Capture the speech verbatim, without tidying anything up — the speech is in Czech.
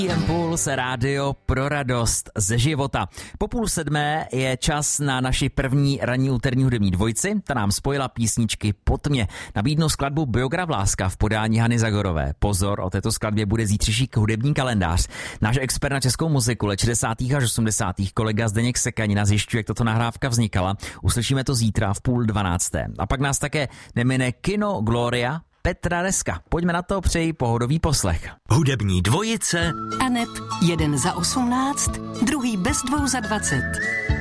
Impuls, rádio pro radost ze života. Po půl sedmé je čas na naši první ranní úterní hudební dvojici. Ta nám spojila písničky Po tmě. Nabídnu skladbu Biograf Láska v podání Hany Zagorové. Pozor, o této skladbě bude zítřejší hudební kalendář. Náš expert na českou muziku let šedesátých až osmdesátých kolega Zdeněk Sekanina zjišťuje, jak tato nahrávka vznikala. Uslyšíme to zítra v půl dvanácté. A pak nás také nemine Kino Gloria Petra Reska. Pojďme na to, přeji pohodový poslech. Hudební dvojice Aneb jeden za osmnáct, druhý bez dvou za dvacet.